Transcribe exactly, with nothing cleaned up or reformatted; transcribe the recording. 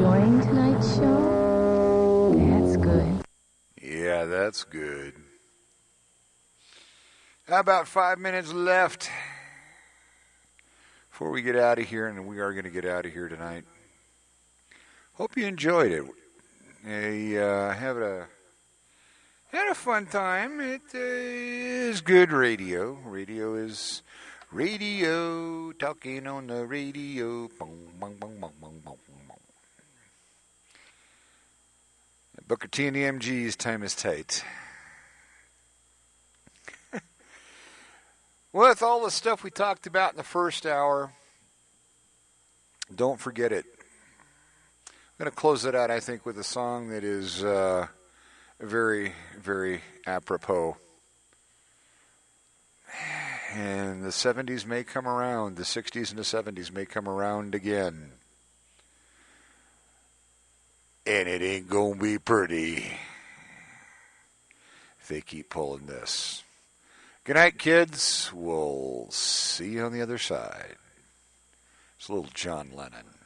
enjoying tonight's show? That's good. Yeah, that's good. About five minutes left before we get out of here, and we are going to get out of here tonight. Hope you enjoyed it. I uh, have a had a fun time. It uh, is good radio. Radio is radio. Talking on the radio. Boom, boom, boom, boom, boom, boom, boom. Booker T and the M Gs. Time is tight. With all the stuff we talked about in the first hour, don't forget it. I'm going to close it out, I think, with a song that is uh, very, very apropos. And the seventies may come around. The sixties and the seventies may come around again. And it ain't going to be pretty if they keep pulling this. Good night, kids. We'll see you on the other side. It's a little John Lennon.